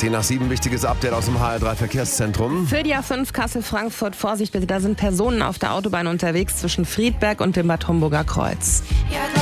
10 nach 7, wichtiges Update aus dem HR3 Verkehrszentrum. Für die A5 Kassel-Frankfurt, Vorsicht bitte, da sind Personen auf der Autobahn unterwegs zwischen Friedberg und dem Bad Homburger Kreuz. Ja,